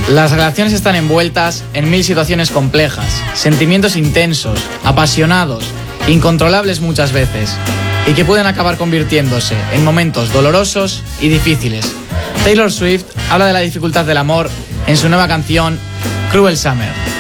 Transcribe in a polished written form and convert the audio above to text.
Las relaciones están envueltas en mil situaciones complejas, sentimientos intensos, apasionados, incontrolables muchas veces, y que pueden acabar convirtiéndose en momentos dolorosos y difíciles. Taylor Swift habla de la dificultad del amor en su nueva canción Cruel Summer.